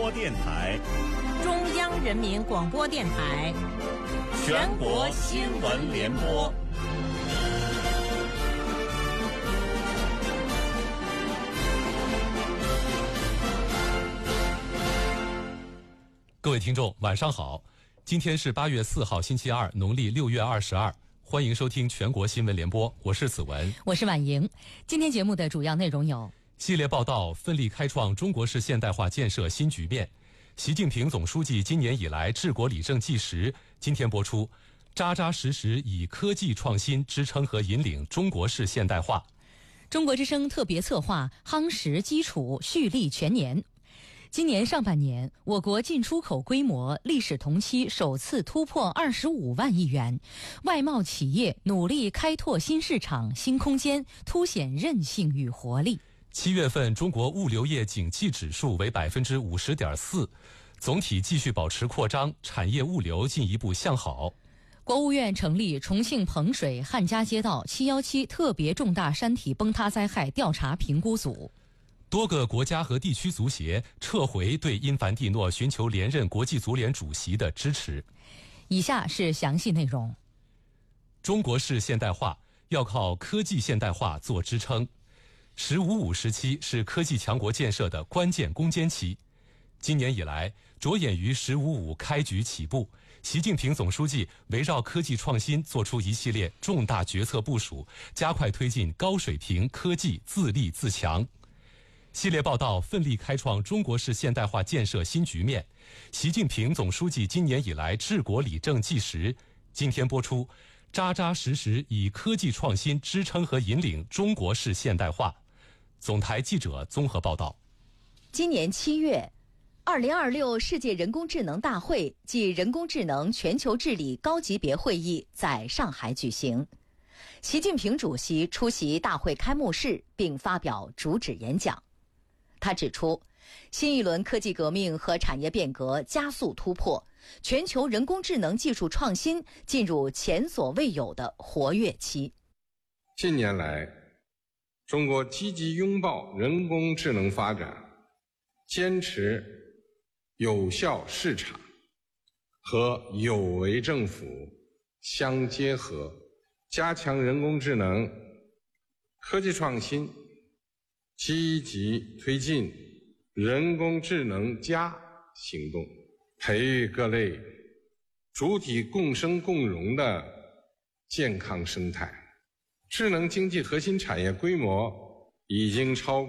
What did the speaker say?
播电台、 中央人民广播电台、 全国新闻联播。 各位听众，晚上好！今天是8月4号，星期二，农历6月22。欢迎收听全国新闻联播，我是子文， 我是婉莹。今天节目的主要内容有： 系列报道，奋力开创中国式现代化建设新局面。习近平总书记今年以来治国理政纪实，今天播出，扎扎实实以科技创新支撑和引领中国式现代化。 中国之声特别策划夯实基础，蓄力全年。今年上半年，我国进出口规模历史同期首次突破25万亿元，外贸企业努力开拓新市场、新空间，凸显韧性与活力。 7月份中国物流业景气指数为 50.4%， 总体继续保持扩张，产业物流进一步向好。 国务院成立重庆彭水汉家街道717特别重大山体崩塌灾害调查评估组。 多个国家和地区足协撤回对因凡蒂诺寻求连任国际足联主席的支持。 以下是详细内容。 中国式现代化要靠科技现代化做支撑。“15+5”时期是科技强国建设的关键攻坚期。今年以来，着眼于“15+5”开局起步，习近平总书记围绕科技创新做出一系列重大决策部署，加快推进高水平科技自立自强。系列报道奋力开创中国式现代化建设新局面。习近平总书记今年以来治国理政纪实，今天播出，扎扎实实以科技创新支撑和引领中国式现代化。总台记者综合报道。 今年7月，2026世界人工智能大会暨人工智能全球治理高级别会议在上海举行。习近平主席出席大会开幕式并发表主旨演讲。他指出，新一轮科技革命和产业变革加速突破，全球人工智能技术创新进入前所未有的活跃期。 近年来，中国积极拥抱人工智能发展，坚持有效市场和有为政府相结合，加强人工智能科技创新，积极推进人工智能+行动，培育各类主体共生共荣的健康生态。智能经济核心产业规模已经超